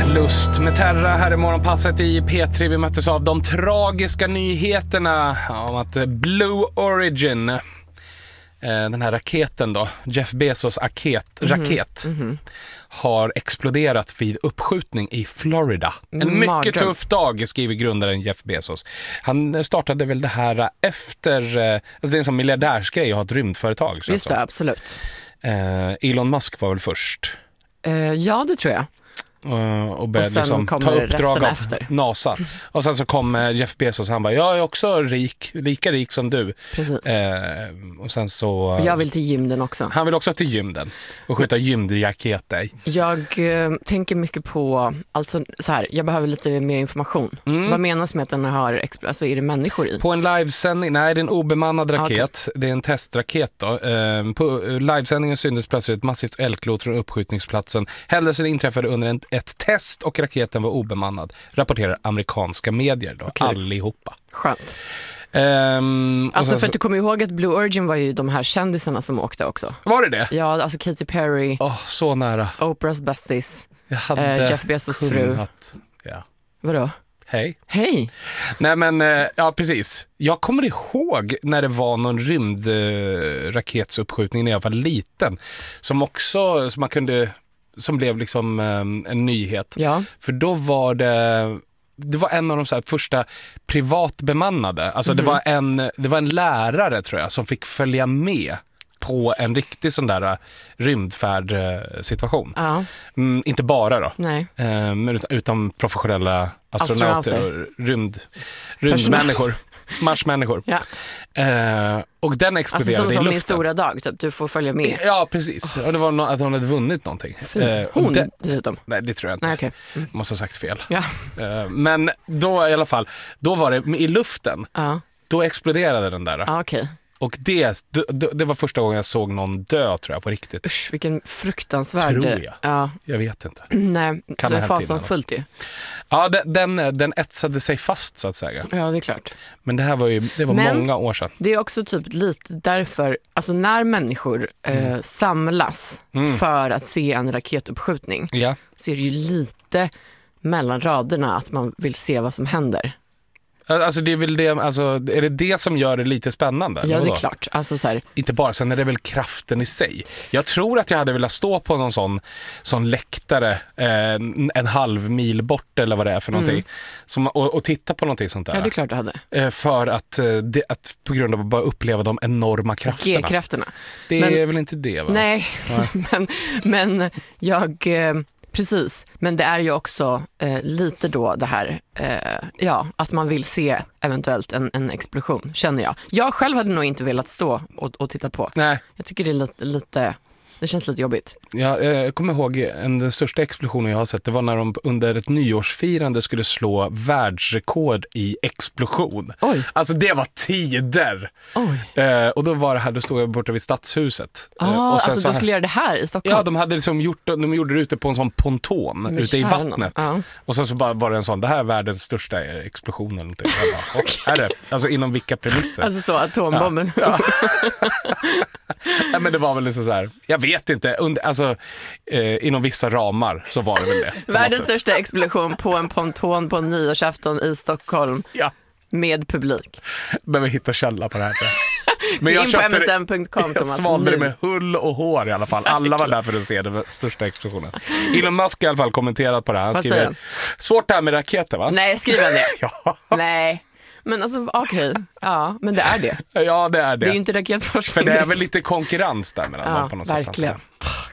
Lust med Terra här i morgonpasset i P3. Vi möttes av de tragiska nyheterna om att Blue Origin, den här raketen då, Jeff Bezos raket har exploderat vid uppskjutning i Florida. En mycket tuff dag, skriver grundaren Jeff Bezos. Han startade väl det här efter, alltså det är en sån miljardärsgrej att ha ett rymdföretag. Just det, absolut. Elon Musk var väl först. Ja, det tror jag. Och började liksom ta uppdrag av NASA. Och sen så kom Jeff Bezos och han bara, jag är också lika rik som du. Precis. Och sen så... Jag vill till gymden också. Han vill också till gymden och skjuta gymraketer. Jag tänker mycket på, alltså så här, jag behöver lite mer information. Vad menas med att den har, alltså är det människor i? På en livesändning, nej det är en obemannad raket. Okay. Det är en testraket då. På livesändningen syntes plötsligt ett massivt eldklot från uppskjutningsplatsen. Händelsen inträffade under ett test och raketen var obemannad, rapporterar amerikanska medier då, allihopa. Skönt. Alltså för att du kommer ihåg att Blue Origin var ju de här kändisarna som åkte också. Var det? Ja, alltså Katy Perry. Så nära. Oprahs besties. Jeff Bezos fru. Ja. Vadå? Hej. Nej men, ja precis. Jag kommer ihåg när det var någon rymdraketsuppskjutning när jag var liten. Som också, som blev liksom en nyhet. Ja. För då var det var en av de så här första privatbemannade. Alltså det var en lärare tror jag som fick följa med på en riktig sån där rymdfärd-situation. Ja. Inte bara då. Nej. Utan professionella astronauter och rymdmänniskor. Marsmänniskor. Ja. Och den exploderade alltså i luften. Som min stora dag, typ. Du får följa med. Ja, precis. Och det var att hon hade vunnit någonting. Hon dessutom? Nej, det tror jag inte. Nej, okay. Måste ha sagt fel. Ja. Men då i alla fall, då var det i luften. Då exploderade den där. Okay. Och det var första gången jag såg någon dö, tror jag, på riktigt. Usch, vilken fruktansvärd... Tror jag. Ja. Jag vet inte. Nej, det är fasansfullt ju. Ja, den etsade sig fast, så att säga. Ja, det är klart. Men det här var många år sedan. Det är också typ lite därför, alltså när människor samlas för att se en raketuppskjutning så är det ju lite mellan raderna att man vill se vad som händer. Alltså det är väl det, alltså är det som gör det lite spännande? Ja, det är klart. Alltså så här. Inte bara, sen är det väl kraften i sig. Jag tror att jag hade velat stå på någon sån läktare en halv mil bort eller vad det är för någonting. Och titta på någonting sånt där. Ja, det är klart du hade. För att på grund av att bara uppleva de enorma krafterna. G-krafterna. Det är väl inte det, va? Nej, men jag... Precis, men det är ju också lite då det här, att man vill se eventuellt en explosion, känner jag. Jag själv hade nog inte velat stå och titta på. Nej. Jag tycker det är lite det känns lite jobbigt. Jag kommer ihåg den största explosionen jag har sett. Det var när de under ett nyårsfirande skulle slå världsrekord i explosion. Oj. Alltså det var tider. Oj. Och då var det här, då stod jag borta vid Stadshuset. Och sen alltså de skulle göra det här i Stockholm? Ja, de gjorde det ute på en sån ponton ute i vattnet. Och sen så bara var det en sån, det här är världens största explosion eller någonting. Är det? Alltså inom vilka premisser? Alltså så, atombomben. Ja. Nej, men det var väl liksom så här, jag vet inte, inom vissa ramar så var det väl det. Världens största explosion på en ponton på en nyårsafton i Stockholm. Ja. Med publik. Behöver hitta källa på det här. Men jag köpte msn.com. Jag svalde det med hull och hår i alla fall. Alla var där för att se den största explosionen. Elon Musk i alla fall kommenterat på det här. Han skriver, svårt det här med raketer, va? Nej, skriver han det? Ja. Nej. Men alltså, okej. Ja, men det är det. Ja, det är det. Det är ju inte raketforskning. För det är väl lite konkurrens där mellan dem på något verkligen. sätt.